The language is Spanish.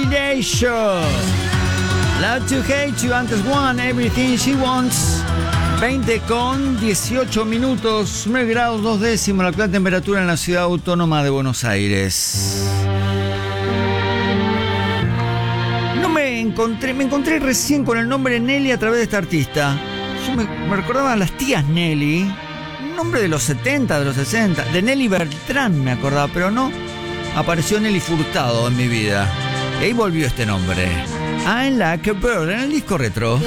Day Show. Love to Hate You, antes One, Everything She Wants. 20 con 18 minutos, 9 grados 2 décimos la actual temperatura en la ciudad autónoma de Buenos Aires. Me encontré recién con el nombre Nelly a través de esta artista. Yo me recordaba a las tías Nelly, un nombre de los 70, de los 60, de Nelly Bertrán me acordaba, pero no apareció Nelly Furtado en mi vida. Y ahí volvió este nombre. I Like a Bird, en el disco retro.